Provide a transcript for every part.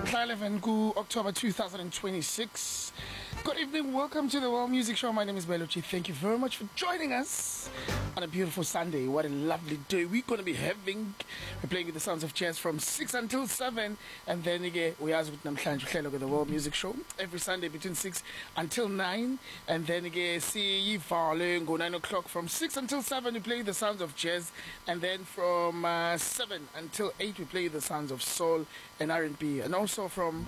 11 October 2026. Good evening, welcome to the World Music Show. My name is Belucci. Thank you very much for joining us on a beautiful Sunday. What a lovely day we're going to be having. We're playing with the sounds of jazz from 6 until 7, and then again we ask with the World Music Show every Sunday between 6 until 9, and then again see go 9 o'clock from 6 until 7 we play the sounds of jazz, and then from 7 until 8 we play the sounds of soul and R&B, and also from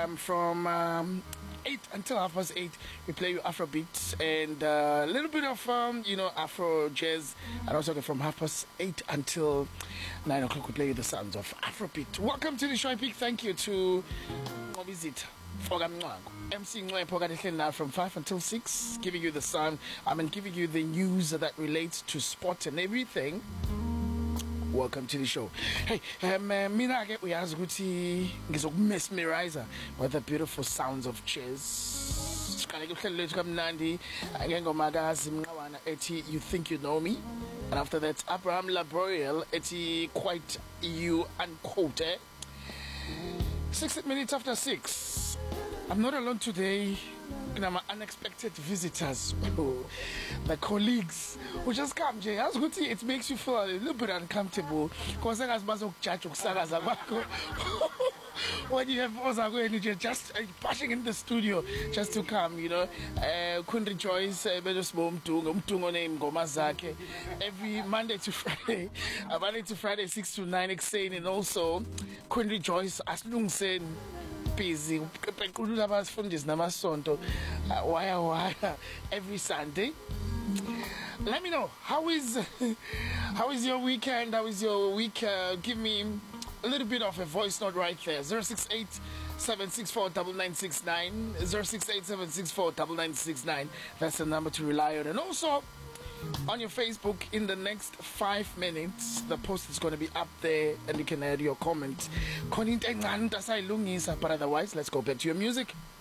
8 until 8:30 we play Afrobeat and a little bit of Afro jazz, and also from 8:30 until 9 o'clock we play the sounds of Afrobeat. Welcome to the show. Big thank you to visit MC Ngwepo from 5 until 6, giving you the sound, giving you the news that relates to sport and everything. Welcome to the show. Hey, mina ke uyazi ukuthi ngizokumesmerize with the beautiful sounds of jazz. Siqale ke uhlelo lethu kamnandi ngengoma kaZimnqawana ethi You Think You Know Me, and after that Abraham Laboriel ethi Quite You Unquote. 6 minutes after 6. I'm not alone today. My unexpected visitors, the colleagues who just come. It makes you feel a little bit uncomfortable because when you have Ozago and you're just pushing in the studio just to come, couldn't rejoice every Monday to Friday, 6 to 9, and also couldn't rejoice as long as busy every Sunday. Let me know how is your weekend, how is your week. Give me a little bit of a voice note right there. 068-764-9969 068-764-9969. That's the number to rely on. And also on your Facebook, in the next 5 minutes the post is going to be up there and you can add your comment. But otherwise, let's go back to your music.